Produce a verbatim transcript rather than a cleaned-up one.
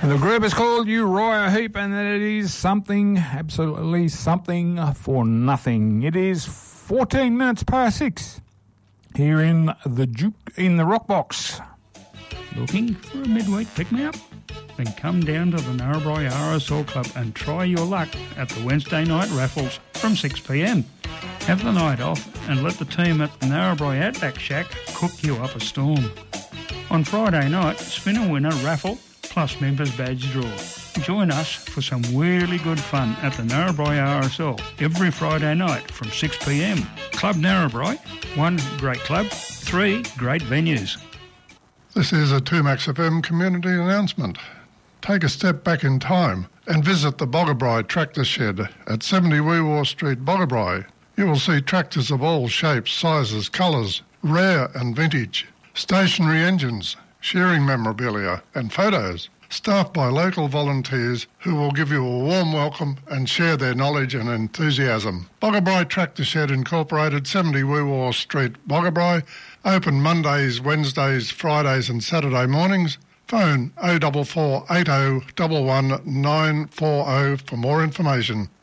The group is called Uriah Heep, and it is something, absolutely something for nothing. It is fourteen minutes past six here in the juke in the Rock Box. Looking for a midweek pick-me-up? Then come down to the Narrabri R S L Club and try your luck at the Wednesday night raffles from six p m. Have the night off and let the team at the Narrabri Outback Shack cook you up a storm. On Friday night, spin a winner raffle plus members badge draw. Join us for some really good fun at the Narrabri R S L every Friday night from six p m. Club Narrabri, one great club, three great venues. This is a two Max F M community announcement. Take a step back in time and visit the Boggabri Tractor Shed at seventy Weewaw Street, Boggabri. You will see tractors of all shapes, sizes, colours, rare and vintage, stationary engines, shearing memorabilia and photos, staffed by local volunteers who will give you a warm welcome and share their knowledge and enthusiasm. Boggabri Tractor Shed Incorporated, seventy Weewaw Street, Boggabri, open Mondays, Wednesdays, Fridays and Saturday mornings. Phone oh four four eight oh one one nine four oh for more information.